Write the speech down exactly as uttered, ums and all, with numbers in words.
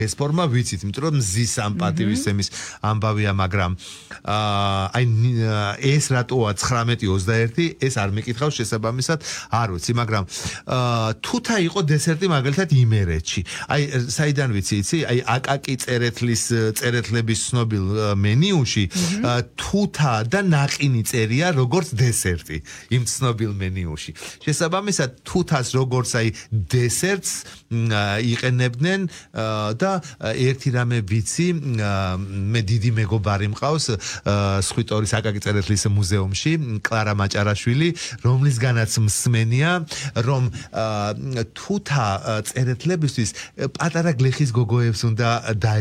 ეს ფორმა ვიცით, იმიტომ რომ მზის ამ პატივისცემის ამბავია, მაგრამ აი ეს რატოა ცხრამეტი ოცდაერთი, ეს არ მეკითხავს შესაბამისად, არ ვიცი, მაგრამ თუთა იყო დესერტი მაგალითად იმერეთში. აი საიდან ვიცი, იცი? აი აკაკი წერეთლის წერეთლების ცნობილ მენიუში თუთა და ნაყინი წერია როგორც დესერტი იმ ცნობილ მენიუში. შესაბამისად თუთას როგორც აი დესერტს იყენებდნენ და ერთი რამე ვიცი, მე დიდი მეგობარი მყავს სხვითორის აკაკი წერეთლის მუზეუმში, კლარა მაჭარაშვილი, რომლისგანაც მსმენია, რომ თუთა წერეთლებისთვის პატარა გლეხის გოგოებს უნდა